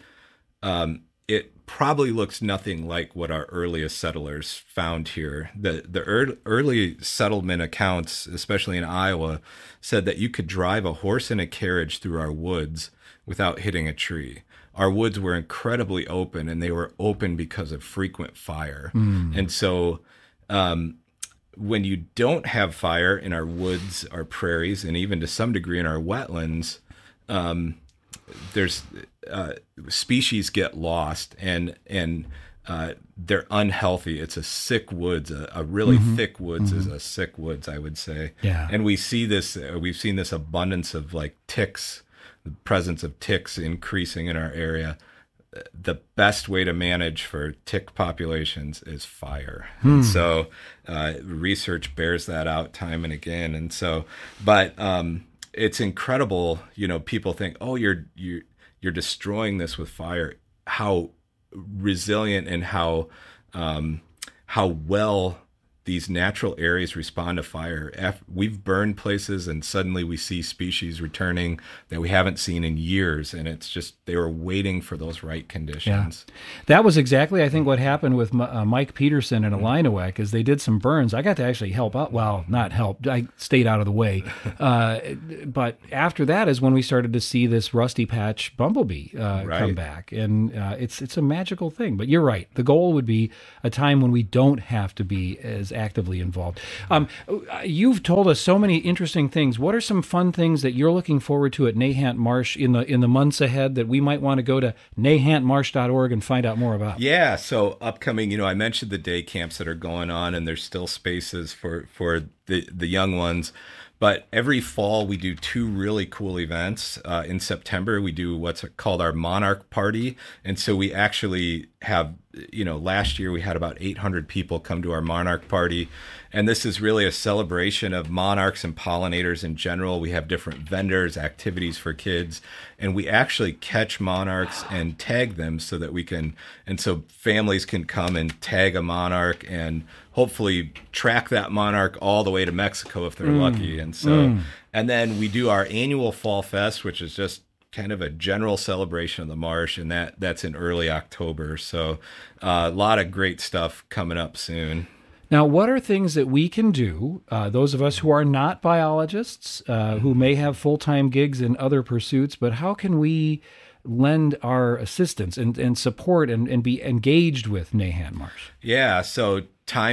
um, it probably looks nothing like what our earliest settlers found here. The the ear- early settlement accounts, especially in Iowa, said that you could drive a horse and a carriage through our woods without hitting a tree. Our woods were incredibly open, and they were open because of frequent fire. And so um, when you don't have fire in our woods, our prairies, and even to some degree in our wetlands, um, there's uh, species get lost, and and uh, they're unhealthy. It's a sick woods. A, a really thick woods is a sick woods, I would say. Yeah. And we see this. Uh, we've seen this abundance of like ticks, the presence of ticks increasing in our area. The best way to manage for tick populations is fire. And so uh, research bears that out time and again. And so, but um, it's incredible. You know, people think, oh, you're you're you're destroying this with fire. How resilient and how um, how well these natural areas respond to fire. Af- We've burned places, and suddenly we see species returning that we haven't seen in years, and it's just they were waiting for those right conditions. That was exactly, I think, what happened with M- uh, Mike Peterson and Illinois, is they did some burns. I got to actually help out. Well, not help. I stayed out of the way. Uh, but after that is when we started to see this rusty patch bumblebee uh, Right. come back, and uh, it's it's a magical thing. But you're right. The goal would be a time when we don't have to be as actively involved. Um, you've told us so many interesting things. What are some fun things that you're looking forward to at Nahant Marsh in the in the months ahead that we might want to go to nahant marsh dot org and find out more about? Yeah, so upcoming, you know, I mentioned the day camps that are going on, and there's still spaces for for the the young ones. But every fall we do two really cool events. Uh, in September we do what's called our Monarch Party, and so we actually have, you know, last year we had about eight hundred people come to our Monarch Party, and this is really a celebration of monarchs and pollinators in general. We have different vendors, activities for kids, and we actually catch monarchs and tag them so that we can, and so families can come and tag a monarch and hopefully track that monarch all the way to Mexico if they're lucky. And so, and then we do our annual Fall Fest, which is just kind of a general celebration of the marsh, and that that's in early October. So uh, a lot of great stuff coming up soon. Now, what are things that we can do, uh, those of us who are not biologists, uh, who may have full-time gigs in other pursuits, but how can we lend our assistance and, and support and, and be engaged with Nahant Marsh? Yeah, so time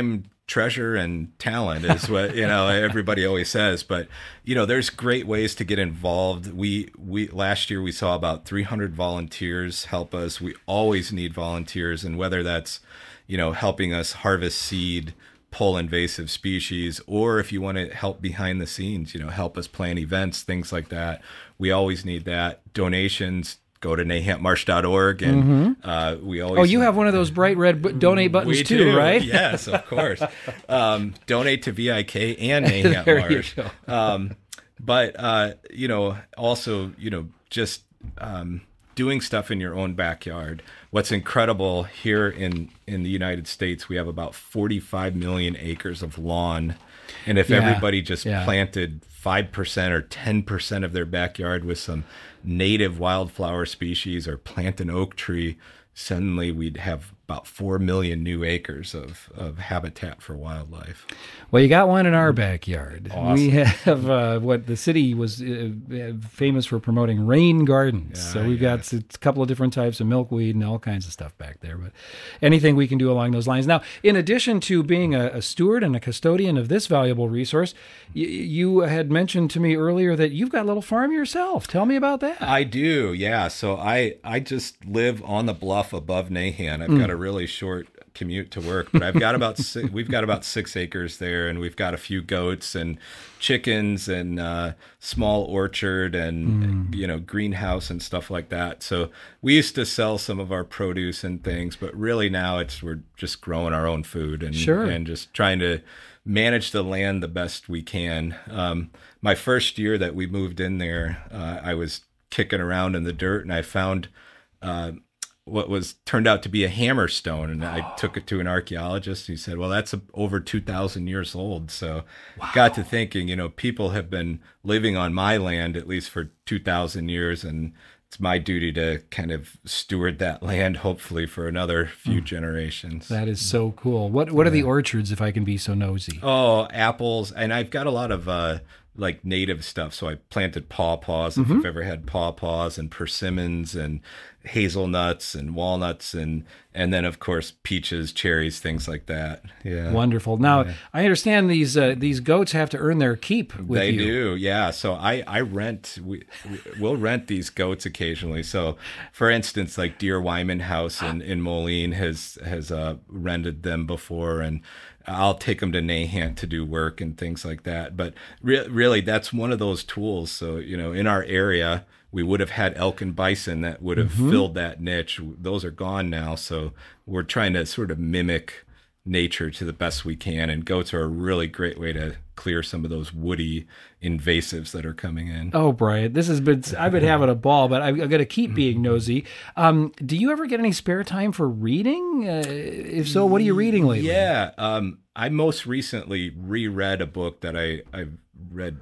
treasure and talent is what, you know, everybody always says. But, you know, there's great ways to get involved. We, we, last year we saw about three hundred volunteers help us. We always need volunteers. And whether that's, you know, helping us harvest seed, pull invasive species, or if you want to help behind the scenes, you know, help us plan events, things like that. We always need that. Donations, go to nahant marsh dot org, and mm-hmm. uh, we always. Oh, you have one of those bright red b- donate buttons we too, do. right? Yes, of course. um, donate to V I K and Nahant Marsh. Um, but uh, you know, also, you know, just um, doing stuff in your own backyard. What's incredible here in in the United States, we have about forty-five million acres of lawn, and if yeah. everybody just yeah. planted five percent or ten percent of their backyard with some native wildflower species, or plant an oak tree, suddenly we'd have about four million new acres of, of habitat for wildlife. Well, you got one in our backyard. Awesome. We have uh, what the city was uh, famous for promoting, rain gardens. Yeah, so we've yeah. got a couple of different types of milkweed and all kinds of stuff back there. But anything we can do along those lines. Now, in addition to being a, a steward and a custodian of this valuable resource, y- you had mentioned to me earlier that you've got a little farm yourself. Tell me about that. I do, yeah. So I, I just live on the bluff above Nahant. I've mm. got a really short commute to work, but I've got about six, we've got about six acres there, and we've got a few goats and chickens and uh, small orchard and mm. you know, greenhouse and stuff like that. So we used to sell some of our produce and things, but really now it's we're just growing our own food and sure. and just trying to manage the land the best we can. Um, my first year that we moved in there, uh, I was kicking around in the dirt, and I found uh, what was turned out to be a hammerstone, and I took it to an archaeologist. And he said, "Well, that's a, over two thousand years old." So, wow. Got to thinking, you know, people have been living on my land at least for two thousand years, and it's my duty to kind of steward that land, hopefully for another few mm. generations. That is so cool. What What are the orchards, if I can be so nosy? Oh, apples, and I've got a lot of uh, like native stuff. So I planted pawpaws, if mm-hmm. you've ever had pawpaws, and persimmons and hazelnuts and walnuts, and and then of course peaches, cherries, things like that. Yeah, wonderful. Now yeah. I understand these uh, these goats have to earn their keep with they you. They do, yeah. So I I rent we we'll rent these goats occasionally. So for instance, like Deer Wyman House in in Moline has has uh, rented them before, and I'll take them to Nahant to do work and things like that. But re- really, that's one of those tools. So, you know, in our area, we would have had elk and bison that would have mm-hmm. filled that niche. Those are gone now. So we're trying to sort of mimic nature to the best we can. And goats are a really great way to clear some of those woody invasives that are coming in. Oh, Brian, this has been, I've been having a ball, but I've, I've got to keep being nosy. Um, do you ever get any spare time for reading? Uh, if so, what are you reading lately? Yeah. Um, I most recently reread a book that I, I've read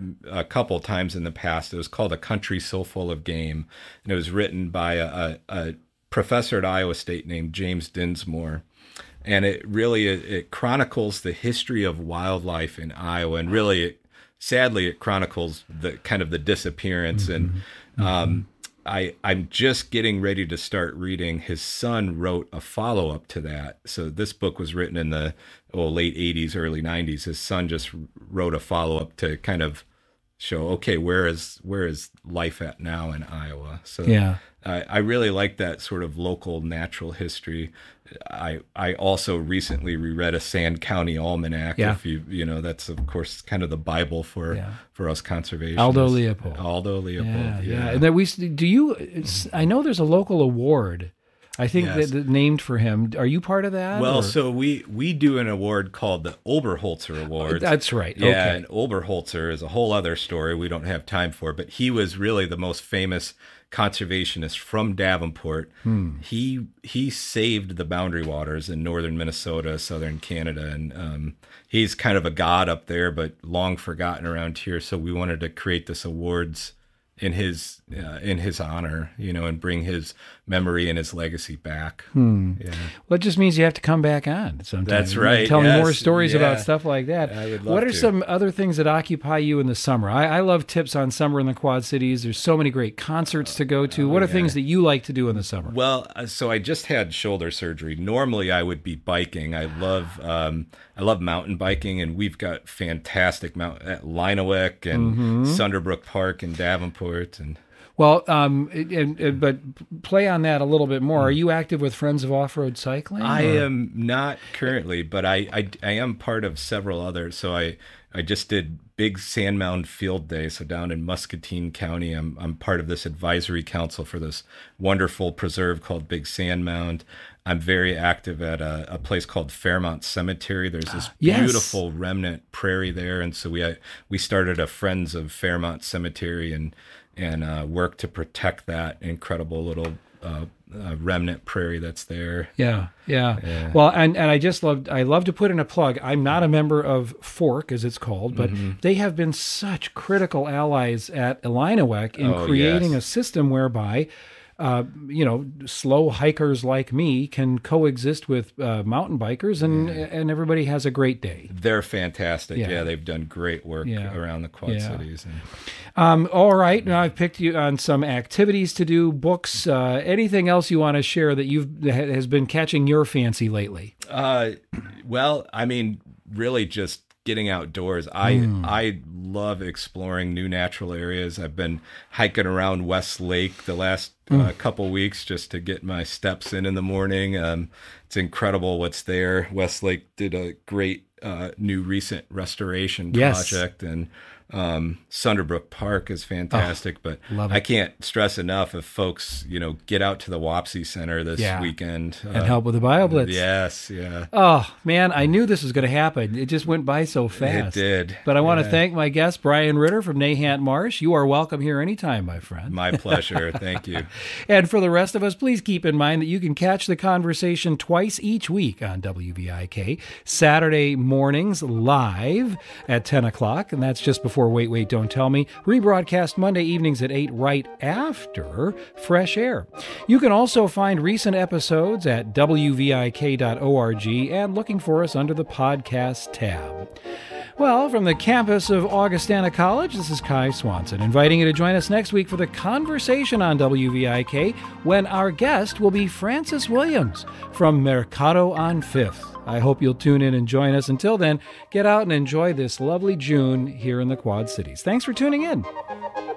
a couple times in the past. It was called A Country So Full of Game. And it was written by a, a, a professor at Iowa State named James Dinsmore. And it really, it, it chronicles the history of wildlife in Iowa. And really, it, sadly, it chronicles the kind of the disappearance. Mm-hmm. And um, I, I'm just getting ready to start reading. His son wrote a follow-up to that. So this book was written in the oh, late eighties, early nineties. His son just wrote a follow-up to kind of show, okay, where is where is life at now in Iowa? So yeah. I, I really like that sort of local natural history. I I also recently reread a Sand County Almanac. Yeah. If you you know, that's of course kind of the Bible for yeah. for us conservationists. Aldo Leopold. Aldo Leopold. Yeah, yeah. yeah. And then we do you. It's, I know there's a local award. I think Yes. that, that named for him. Are you part of that? Well, or? so we we do an award called the Oberholzer Award. That's right. Yeah, okay. and Oberholzer is a whole other story we don't have time for, but he was really the most famous conservationist from Davenport. Hmm. He he saved the boundary waters in northern Minnesota, southern Canada, and um, he's kind of a god up there, but long forgotten around here. So we wanted to create this awards in his uh, in his honor, you know, and bring his memory and his legacy back. Hmm. Yeah. Well, it just means you have to come back on sometime. That's right. Tell yes. me more stories yeah. about stuff like that. I would love what are to. some other things that occupy you in the summer? I, I love tips on summer in the Quad Cities. There's so many great concerts to go to. What are yeah. things that you like to do in the summer? Well, uh, so I just had shoulder surgery. Normally, I would be biking. I love um, I love mountain biking, and we've got fantastic mountain at Linowick and Mm-hmm. Sunderbrook Park and Davenport and. Well, um, and, and, but play on that a little bit more. Are you active with Friends of Off-Road Cycling? I or? am not currently, but I, I, I am part of several others. So I, I just did Big Sand Mound Field Day. So down in Muscatine County, I'm I'm part of this advisory council for this wonderful preserve called Big Sand Mound. I'm very active at a, a place called Fairmount Cemetery. There's this Yes. beautiful remnant prairie there, and so we I, we started a Friends of Fairmount Cemetery and and uh, work to protect that incredible little uh, uh, remnant prairie that's there. Yeah, yeah, Yeah. Well, and, and I just love I love to put in a plug. I'm not a member of Fork, as it's called, but Mm-hmm. they have been such critical allies at Illinois in Oh, creating yes. a system whereby, uh, you know, slow hikers like me can coexist with uh, mountain bikers, and and everybody has a great day. They're fantastic. Yeah. Yeah, they've done great work Yeah. around the Quad Yeah. Cities. And, Um, all right, now I've picked you on some activities to do, books, uh, anything else you want to share that you've that has been catching your fancy lately? uh, well, I mean, really just getting outdoors. I Hmm. I love exploring new natural areas. I've been hiking around West Lake the last Hmm. uh, couple weeks just to get my steps in in the morning. Um, it's incredible what's there. West Lake did a great uh, new recent restoration Yes. project, and um, Sunderbrook Park is fantastic. but love it. I can't stress enough if folks, you know, get out to the Wapsie Center this Yeah. weekend And uh, help with the BioBlitz. Yes, yeah. Oh, man, I knew this was going to happen. It just went by so fast. It did. But I want to Yeah. thank my guest, Brian Ritter from Nahant Marsh. You are welcome here anytime, my friend. My pleasure. Thank you. And for the rest of us, please keep in mind that you can catch the conversation twice each week on W V I K. Saturday mornings live at ten o'clock, and that's just before Wait, Wait, Don't Tell Me. Rebroadcast Monday evenings at eight right after Fresh Air. You can also find recent episodes at W V I K dot org and looking for us under the podcast tab. Well, from the campus of Augustana College, this is Kai Swanson, inviting you to join us next week for the conversation on W V I K, when our guest will be Francis Williams from Mercado on Fifth. I hope you'll tune in and join us. Until then, get out and enjoy this lovely June here in the Quad Cities. Thanks for tuning in.